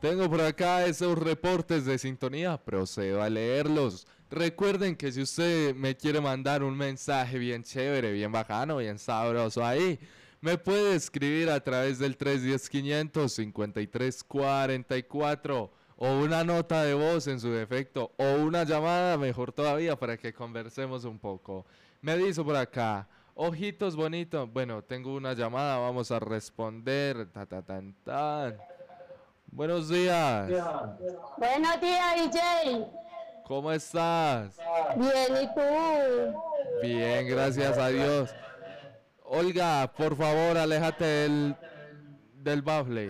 Tengo por acá esos reportes de sintonía, procedo a leerlos. Recuerden que si usted me quiere mandar un mensaje bien chévere, bien bacano, bien sabroso ahí, me puede escribir a través del 310-500-5344 o una nota de voz en su defecto o una llamada, mejor todavía, para que conversemos un poco. Me dice por acá, ojitos bonitos. Bueno, tengo una llamada, vamos a responder. Ta, ta, tan, tan. Buenos días. Buenos días, DJ. ¿Cómo estás? Bien, ¿y tú? Bien, gracias a Dios. Olga, por favor, aléjate del bafle.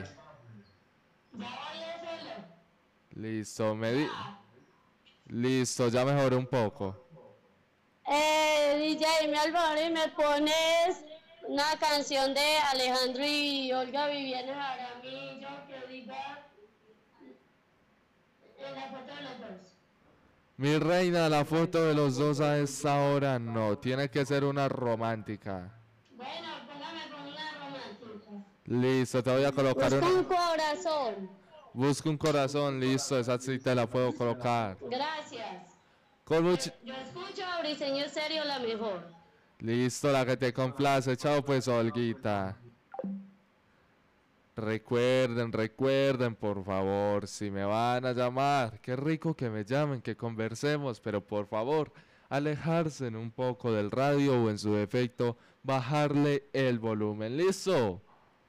Listo, listo, ya mejoré un poco. DJ, me favor y me pones una canción de Alejandro y Olga Viviana Jaramillo que diga en la foto de los dos. Mi reina, la foto de los dos a esta hora no, tiene que ser una romántica. Bueno, póngame con una romántica. Listo, te voy a colocar Busca una. un corazón. Busca un corazón, listo, esa sí te la puedo colocar. Gracias. Con mucho. Yo escucho a Briseño Serio la mejor. Listo, la que te complace, chao pues, Olguita. Recuerden, por favor, si me van a llamar, qué rico que me llamen, que conversemos, pero por favor, alejarse un poco del radio o en su defecto, bajarle el volumen. ¿Listo?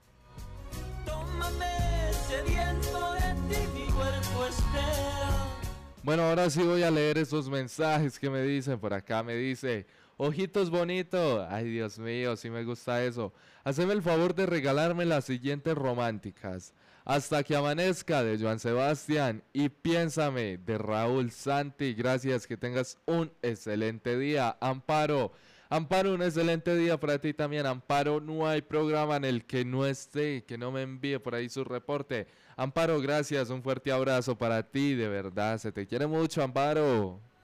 Tómame sediento de ti, mi cuerpo espera. Bueno, ahora sí voy a leer esos mensajes que me dicen. Por acá me dice, ojitos bonito. Ay, Dios mío, sí me gusta eso. Haceme el favor de regalarme las siguientes románticas. Hasta que amanezca, de Joan Sebastián. Y Piénsame, de Raúl Santi. Gracias, que tengas un excelente día. Amparo, un excelente día para ti también. Amparo, no hay programa en el que no esté, que no me envíe por ahí su reporte. Amparo, gracias, un fuerte abrazo para ti, de verdad, se te quiere mucho, Amparo.